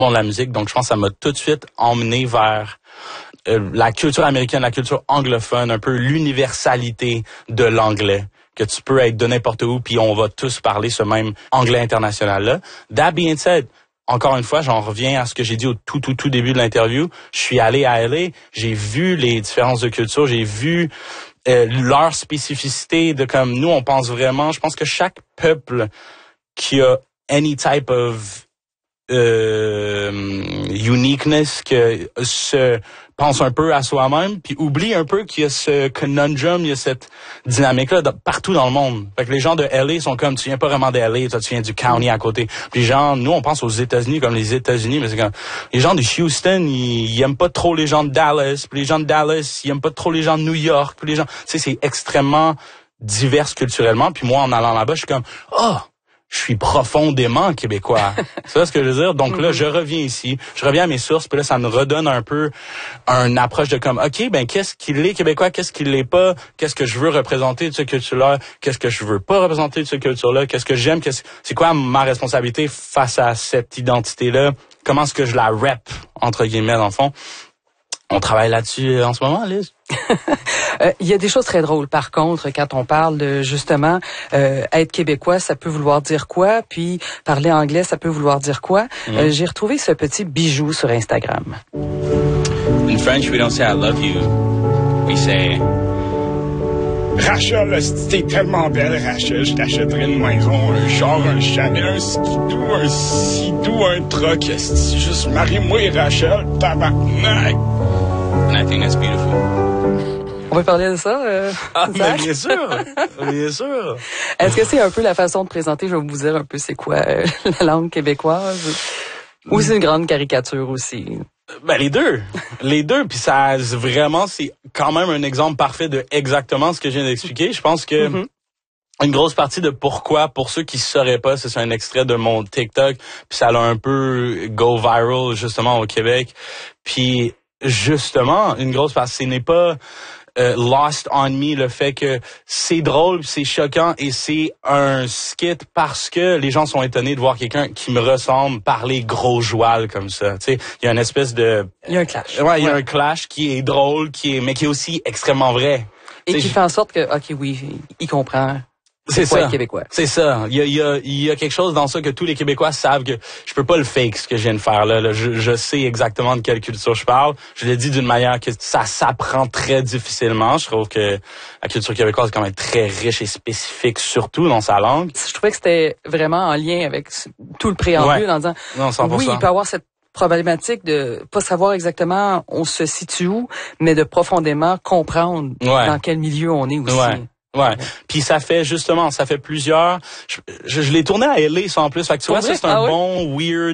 de la musique. Donc, je pense que ça m'a tout de suite emmené vers la culture américaine, la culture anglophone, un peu l'universalité de l'anglais. Que tu peux être de n'importe où, puis on va tous parler ce même anglais international-là. That being said, encore une fois, j'en reviens à ce que j'ai dit au tout début de l'interview. Je suis allé à LA, j'ai vu les différences de culture, j'ai vu leur spécificité de comme nous, on pense vraiment, je pense que chaque peuple qui a any type of uniqueness, que se pense un peu à soi-même, puis oublie un peu qu'il y a ce conundrum, il y a cette dynamique-là partout dans le monde. Fait que les gens de LA sont comme, tu viens pas vraiment de LA, toi tu viens du county à côté. Puis les gens, nous on pense aux États-Unis comme les États-Unis, mais c'est comme, les gens de Houston, ils aiment pas trop les gens de Dallas, puis les gens de Dallas, ils aiment pas trop les gens de New York, puis les gens, tu sais, c'est extrêmement divers culturellement, puis moi en allant là-bas, je suis comme, je suis profondément québécois. C'est ça ce que je veux dire. Donc là, je reviens ici, je reviens à mes sources, puis là, ça me redonne un peu une approche de comme, OK, ben qu'est-ce qu'il est québécois, qu'est-ce qu'il l'est pas, qu'est-ce que je veux représenter de cette culture-là, qu'est-ce que je veux pas représenter de cette culture-là, qu'est-ce que j'aime, c'est quoi ma responsabilité face à cette identité-là, comment est-ce que je la rep, entre guillemets, dans le fond. On travaille là-dessus en ce moment, Liz. Il y a des choses très drôles, par contre, quand on parle de, justement, être québécois, ça peut vouloir dire quoi, puis parler anglais, ça peut vouloir dire quoi. J'ai retrouvé ce petit bijou sur Instagram. In French, we don't say I love you. We say... Rachel, t'es tellement belle, Rachel, je t'achèterais une maison, un char, un Chanel, un skidoo, un truck. Juste marie-moi, Rachel, tabarnak. And I think that's beautiful. On peut parler de ça, mais bien sûr, bien sûr. Est-ce que c'est un peu la façon de présenter, je vais vous dire un peu c'est quoi la langue québécoise? Ou c'est une grande caricature aussi? Ben les deux, puis ça vraiment c'est quand même un exemple parfait de exactement ce que je viens d'expliquer. Je pense que une grosse partie de pourquoi, pour ceux qui sauraient pas, c'est un extrait de mon TikTok, puis ça a un peu go viral justement au Québec. Puis justement, une grosse partie, ce n'est pas lost on me le fait que c'est drôle, c'est choquant et c'est un skit parce que les gens sont étonnés de voir quelqu'un qui me ressemble parler gros joual comme ça. Tu sais, il y a une espèce de... Il y a un clash. Ouais, il y a un clash qui est drôle, mais qui est aussi extrêmement vrai. Et qui fait en sorte que, OK, oui, il comprend. C'est ça. Québécois. C'est ça. Il y a quelque chose dans ça que tous les Québécois savent que je peux pas le fake ce que je viens de faire là. Je sais exactement de quelle culture je parle. Je l'ai dit d'une manière que ça s'apprend très difficilement. Je trouve que la culture québécoise est quand même très riche et spécifique, surtout dans sa langue. Je trouvais que c'était vraiment en lien avec tout le préambule en disant, non, 100%. Oui, il peut y avoir cette problématique de pas savoir exactement on se situe où, mais de profondément comprendre dans quel milieu on est aussi. Ouais. Puis ça fait plusieurs. Je l'ai tourné à LA ça en plus. Fait que tu vois, ça c'est un bon weird.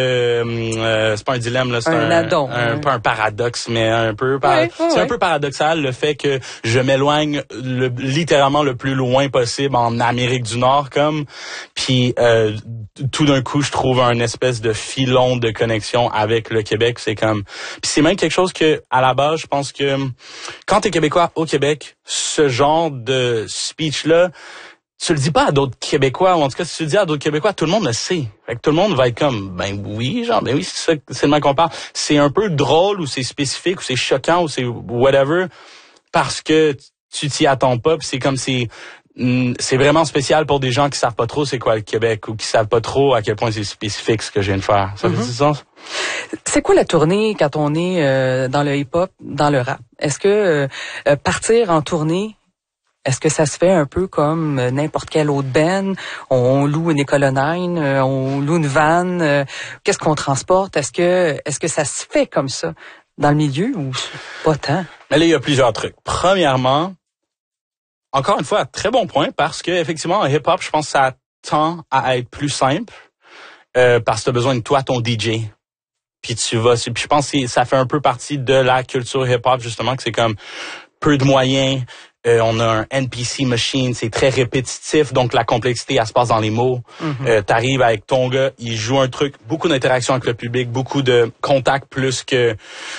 C'est pas un dilemme là, c'est un addon, pas un paradoxe, mais un peu. C'est un peu paradoxal le fait que je m'éloigne littéralement le plus loin possible en Amérique du Nord comme. Puis tout d'un coup, je trouve un espèce de filon de connexion avec le Québec. C'est comme. Puis c'est même quelque chose que à la base, je pense que quand t'es Québécois au Québec, ce genre de speech-là, tu le dis pas à d'autres Québécois, ou en tout cas, si tu le dis à d'autres Québécois, tout le monde le sait. Fait que tout le monde va être comme, ben oui, c'est le même qu'on parle. C'est un peu drôle, ou c'est spécifique, ou c'est choquant, ou c'est whatever, parce que tu t'y attends pas, pis c'est comme c'est vraiment spécial pour des gens qui savent pas trop c'est quoi le Québec, ou qui savent pas trop à quel point c'est spécifique ce que je viens de faire. Ça fait du sens? C'est quoi la tournée quand on est dans le hip-hop, dans le rap? Est-ce que partir en tournée, est-ce que ça se fait un peu comme n'importe quel autre band? On loue une Econoline, on loue une van, qu'est-ce qu'on transporte? Est-ce que ça se fait comme ça dans le milieu ou pas tant? Mais là, il y a plusieurs trucs. Premièrement, encore une fois, très bon point, parce que effectivement, en hip-hop, je pense que ça tend à être plus simple, parce que tu as besoin de toi, ton DJ. Puis tu vas, puis je pense que ça fait un peu partie de la culture hip-hop, justement, que c'est comme peu de moyens, on a un NPC machine, c'est très répétitif, donc la complexité, elle se passe dans les mots. T'arrives avec ton gars, il joue un truc, beaucoup d'interaction avec le public, beaucoup de contact plus que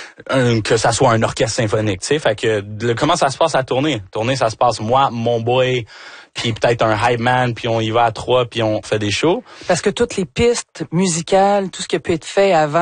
ça soit un orchestre symphonique, tu sais. Fait que comment ça se passe à tourner? Tourner, ça se passe moi, mon boy, puis peut-être un hype man, puis on y va à 3, puis on fait des shows. Parce que toutes les pistes musicales, tout ce qui a pu être fait avant